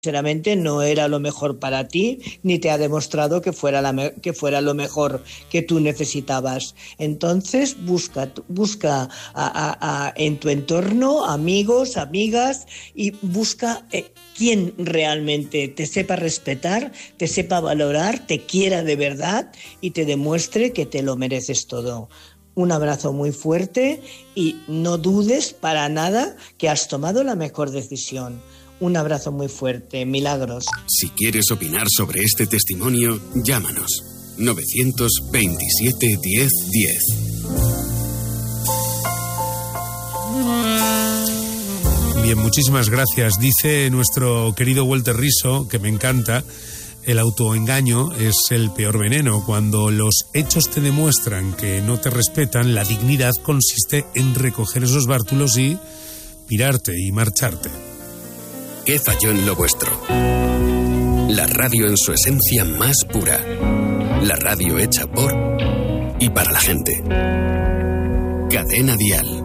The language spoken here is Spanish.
sinceramente no era lo mejor para ti, ni te ha demostrado que fuera lo mejor que tú necesitabas. Entonces busca en tu entorno amigos, amigas, y busca quien realmente te sepa respetar, te sepa valorar, te quiera de verdad y te demuestre que te lo mereces todo. Un abrazo muy fuerte y no dudes para nada que has tomado la mejor decisión. Un abrazo muy fuerte, Milagros. Si quieres opinar sobre este testimonio, llámanos. 927 10 10. Bien, muchísimas gracias. Dice nuestro querido Walter Riso, que me encanta, el autoengaño es el peor veneno. Cuando los hechos te demuestran que no te respetan, la dignidad consiste en recoger esos bártulos y pirarte y marcharte. ¿Qué falló en lo vuestro? La radio en su esencia más pura. La radio hecha por y para la gente. Cadena Dial.